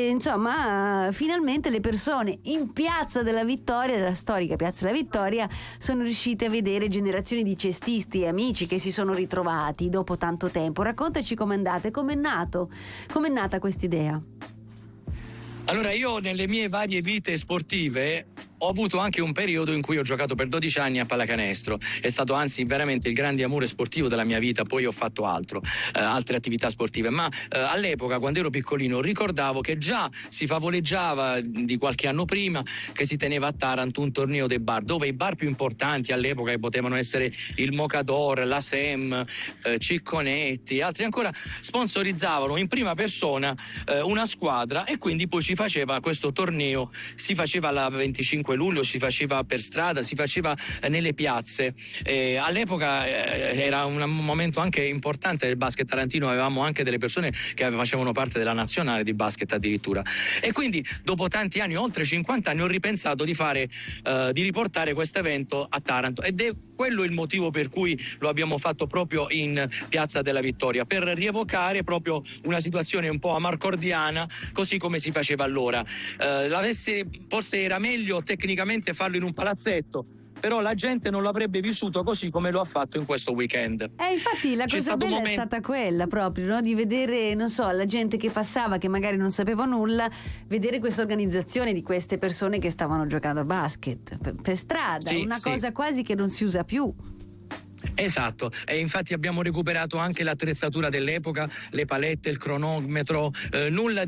insomma finalmente le persone in Piazza della Vittoria, della storica Piazza della Vittoria, sono riuscite a vedere generazioni di cestisti e amici che si sono ritrovati dopo tanto tempo. Raccontaci com'è andata, com'è nata questa idea. Allora, io nelle mie varie vite sportive ho avuto anche un periodo in cui ho giocato per 12 anni a pallacanestro. È stato anzi veramente il grande amore sportivo della mia vita. Poi ho fatto altre attività sportive, ma all'epoca, quando ero piccolino, ricordavo che già si favoleggiava di qualche anno prima che si teneva a Taranto un torneo dei bar, dove i bar più importanti all'epoca, che potevano essere il Mocador, la Sem, Cicconetti e altri ancora, sponsorizzavano in prima persona una squadra, e quindi poi ci faceva questo torneo. Si faceva alla 25 luglio, si faceva per strada, si faceva nelle piazze. All'epoca era un momento anche importante del basket tarantino, avevamo anche delle persone che facevano parte della nazionale di basket addirittura, e quindi dopo tanti anni, oltre 50 anni, ho ripensato di riportare questo evento a Taranto, ed è quello il motivo per cui lo abbiamo fatto proprio in Piazza della Vittoria, per rievocare proprio una situazione un po' amarcordiana, così come si faceva allora. Forse era meglio tecnicamente farlo in un palazzetto, però la gente non l'avrebbe vissuto così come lo ha fatto in questo weekend. Infatti la cosa bella è stata quella proprio, no? Di vedere, non so, la gente che passava, che magari non sapeva nulla, vedere questa organizzazione di queste persone che stavano giocando a basket per strada, cosa quasi che non si usa più. Esatto, e infatti abbiamo recuperato anche l'attrezzatura dell'epoca, le palette, il cronometro, nulla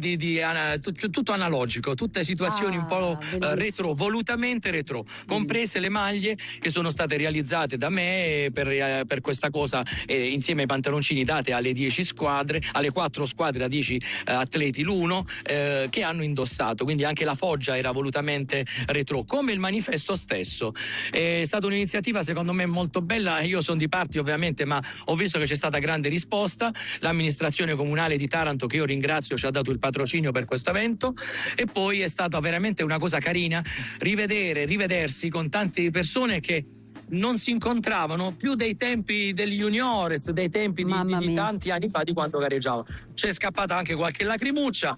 tutto analogico, tutte situazioni un po' retro, volutamente retro, comprese le maglie che sono state realizzate da me per questa cosa, insieme ai pantaloncini date alle 10 squadre, alle 4 squadre da 10 atleti l'uno, che hanno indossato, quindi anche la foggia era volutamente retro, come il manifesto stesso. È stata un'iniziativa secondo me molto bella. Io sono di parte ovviamente, ma ho visto che c'è stata grande risposta. L'amministrazione comunale di Taranto, che io ringrazio, ci ha dato il patrocinio per questo evento, e poi è stata veramente una cosa carina rivedersi con tante persone che non si incontravano più dei tempi degli juniores, dei tempi di tanti anni fa, di quando gareggiavano. C'è scappata anche qualche lacrimuccia,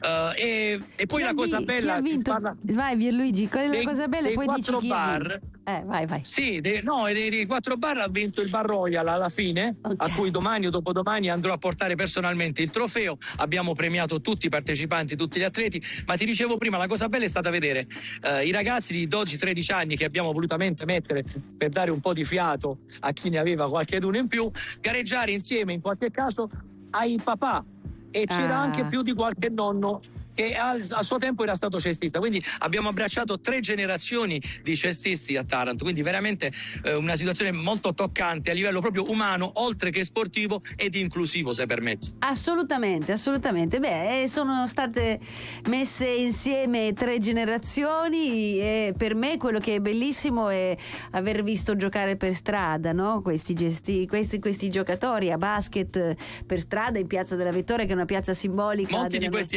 e poi la cosa bella, vai Pierluigi, qual è la cosa bella? Poi dici chi bar. Vai. Sì, dei 4 bar ha vinto il Bar Royal alla fine, a cui domani o dopodomani andrò a portare personalmente il trofeo. Abbiamo premiato tutti i partecipanti, tutti gli atleti, ma ti dicevo prima, la cosa bella è stata vedere i ragazzi di 12-13 anni che abbiamo volutamente mettere per dare un po' di fiato a chi ne aveva qualcheduno in più, gareggiare insieme in qualche caso ai papà, e c'era anche più di qualche nonno che al suo tempo era stato cestista, quindi abbiamo abbracciato 3 generazioni di cestisti a Taranto, quindi veramente una situazione molto toccante a livello proprio umano, oltre che sportivo ed inclusivo, se permetti. Assolutamente. Sono state messe insieme 3 generazioni, e per me quello che è bellissimo è aver visto giocare per strada, no? Questi giocatori a basket per strada in Piazza della Vittoria, che è una piazza simbolica. Molti di questi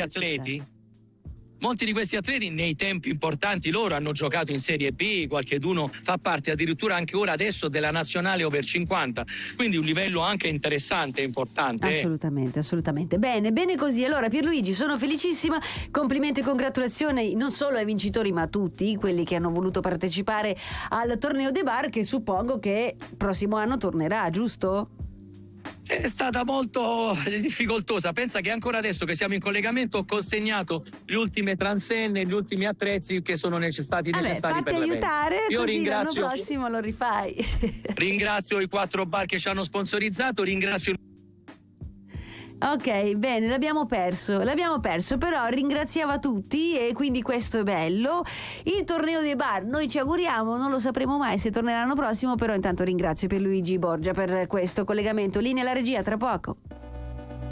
atleti nei tempi importanti loro hanno giocato in Serie B, qualcheduno fa parte addirittura anche ora adesso della nazionale over 50, quindi un livello anche interessante e importante. Assolutamente. Bene così. Allora Pierluigi, sono felicissima, complimenti e congratulazioni non solo ai vincitori ma a tutti quelli che hanno voluto partecipare al torneo dei bar, che suppongo che prossimo anno tornerà, giusto? È stata molto difficoltosa. Pensa che ancora adesso che siamo in collegamento ho consegnato le ultime transenne, gli ultimi attrezzi che sono stati necessari per l'evento. Aiutare, io così ringrazio, l'anno prossimo lo rifai. Ringrazio i 4 bar che ci hanno sponsorizzato, ringrazio. Ok, bene, l'abbiamo perso, però ringraziava tutti, e quindi questo è bello. Il torneo dei bar, noi ci auguriamo, non lo sapremo mai se tornerà l'anno prossimo, però intanto ringrazio Pierluigi Borgia per questo collegamento. Linea alla regia, tra poco.